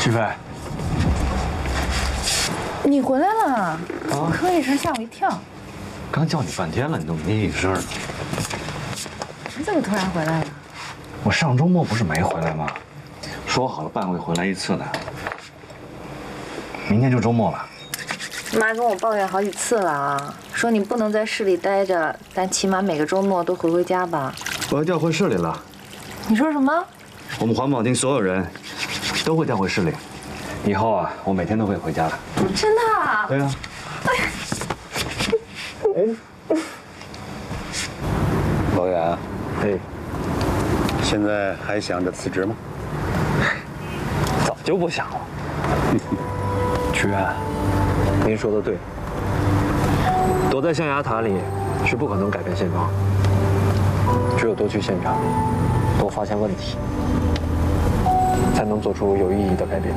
徐飞， 你回来了啊！ 呵一声吓我一跳。 刚叫你半天了，你怎么没应声呢？ 你怎么突然回来了？ 我上周末不是没回来吗？说好了半个月回来一次呢。明天就周末了。 妈跟我抱怨好几次了啊，说你不能在市里待着，但起码每个周末都回家吧。 我要调回市里了。 你说什么？ 我们环保厅所有人都会调回市里。以后啊，我每天都会回家的。 真的啊？ 对啊。 老袁， 哎， 现在还想着辞职吗？ 早就不想了。曲远，您说的对，躲在象牙塔里是不可能改变现状，只有多去现场，多发现问题，才能做出有意义的改变。